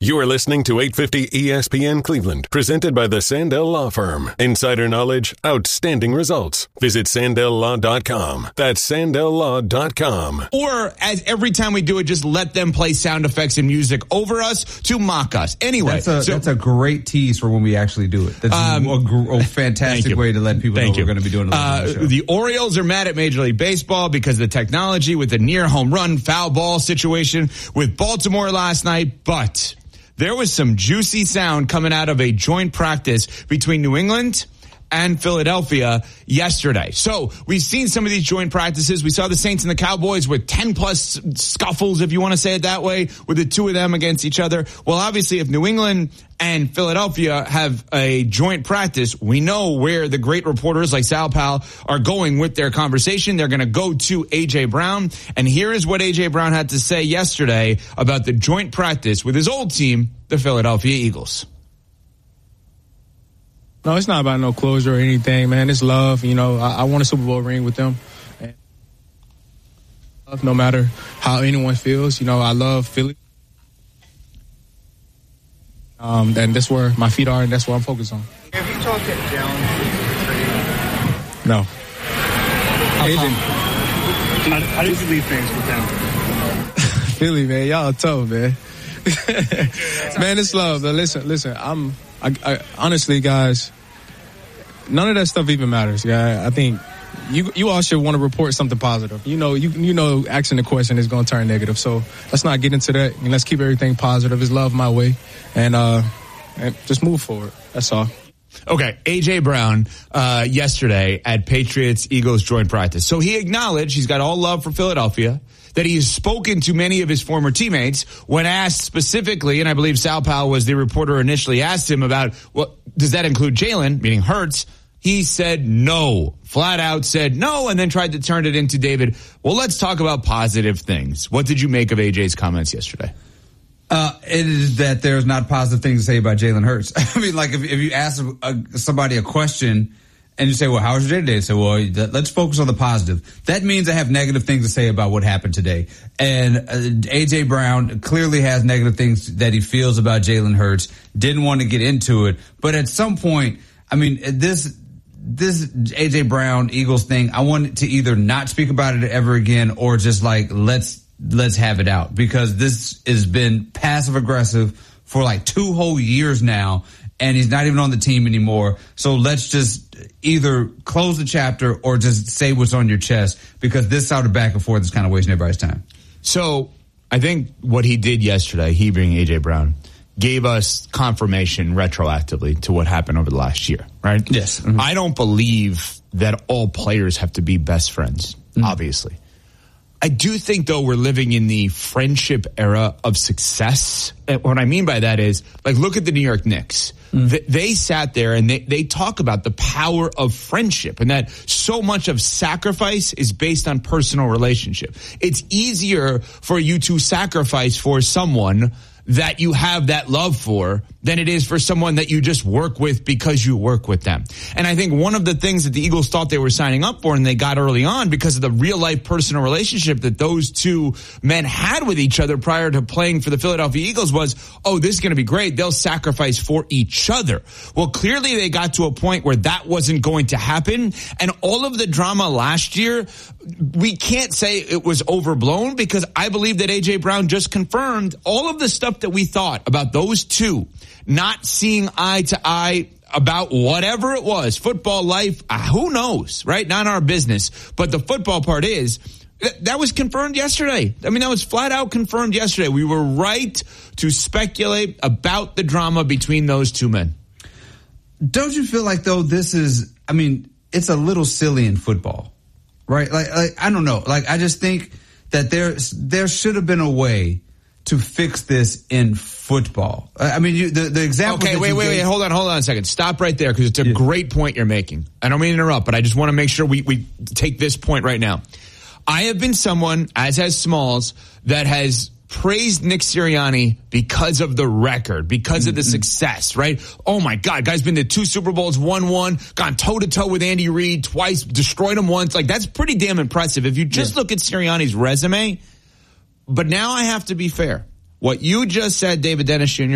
You are listening to 850 ESPN Cleveland, presented by the Sandell Law Firm. Insider knowledge, outstanding results. Visit SandellLaw.com. That's SandellLaw.com. Or, as every time we do it, just let them play sound effects and music over us to mock us. Anyway. That's a great tease for when we actually do it. That's a fantastic way to let people know we're going to be doing a show. The Orioles are mad at Major League Baseball because of the technology with the near home run foul ball situation with Baltimore last night, but there was some juicy sound coming out of a joint practice between New England and Philadelphia yesterday. So we've seen some of these joint practices. We saw the Saints and the Cowboys with 10-plus scuffles, if you want to say it that way, with the two of them against each other. Well, obviously, if New England and Philadelphia have a joint practice, we know where the great reporters like Sal Pal are going with their conversation. They're going to go to A.J. Brown. And here is what A.J. Brown had to say yesterday about the joint practice with his old team, the Philadelphia Eagles. No, it's not about no closure or anything, man. It's love. You know, I won a Super Bowl ring with them. And no matter how anyone feels, you know, I love Philly. And that's where my feet are, and that's what I'm focused on. Have you talked to Jalen? No. How did you leave things with them? Philly, man, y'all tough, man. Man, it's love. But listen. I honestly, guys, none of that stuff even matters. Yeah, I think you all should want to report something positive. You know, asking the question is going to turn negative. So let's not get into that, and let's keep everything positive. It's love my way, and just move forward. That's all. Okay, A.J. Brown yesterday at Patriots-Eagles joint practice. So he acknowledged he's got all love for Philadelphia, that he has spoken to many of his former teammates. When asked specifically, and I believe Sal Powell was the reporter who initially asked him about, well, does that include Jalen, meaning Hurts? He said no, flat out said no, and then tried to turn it into, David, well, let's talk about positive things. What did you make of A.J.'s comments yesterday? It is that there's not positive things to say about Jalen Hurts. I mean, like if you ask somebody a question and you say, well, how was your day today? They say, well, let's focus on the positive. That means I have negative things to say about what happened today. And A.J. Brown clearly has negative things that he feels about Jalen Hurts. Didn't want to get into it. But at some point, I mean, this A.J. Brown Eagles thing, I want to either not speak about it ever again or just like, let's have it out, because this has been passive aggressive for like 2 whole years now, and he's not even on the team anymore. So let's just either close the chapter or just say what's on your chest, because this sort of back and forth is kind of wasting everybody's time. So I think what he did yesterday, he being A.J. Brown, gave us confirmation retroactively to what happened over the last year, right? Yes. Mm-hmm. I don't believe that all players have to be best friends, obviously. I do think, though, we're living in the friendship era of success. And what I mean by that is, like, look at the New York Knicks. They sat there and they talk about the power of friendship, and that so much of sacrifice is based on personal relationship. It's easier for you to sacrifice for someone that you have that love for than it is for someone that you just work with because you work with them. And I think one of the things that the Eagles thought they were signing up for, and they got early on because of the real-life personal relationship that those two men had with each other prior to playing for the Philadelphia Eagles, was, oh, this is going to be great. They'll sacrifice for each other. Well, clearly they got to a point where that wasn't going to happen. And all of the drama last year, we can't say it was overblown, because I believe that A.J. Brown just confirmed all of the stuff that we thought about those two not seeing eye to eye about whatever it was, football life, who knows, right? Not our business. But the football part is, that was confirmed yesterday. I mean, that was flat out confirmed yesterday. We were right to speculate about the drama between those two men. Don't you feel like, though, this is, I mean, it's a little silly in football, right? Like I don't know. Like, I just think that there should have been a way to fix this in football. I mean, the example. Okay, wait. Hold on a second. Stop right there, because it's a great point you're making. I don't mean to interrupt, but I just want to make sure we take this point right now. I have been someone, as has Smalls, that has praised Nick Sirianni because of the record, because of the success, right? Oh my God, guy's been to 2 Super Bowls, won 1, gone toe-to-toe with Andy Reid twice, destroyed him once. Like, that's pretty damn impressive if you just look at Sirianni's resume. But now I have to be fair. What you just said, David Dennis Jr.,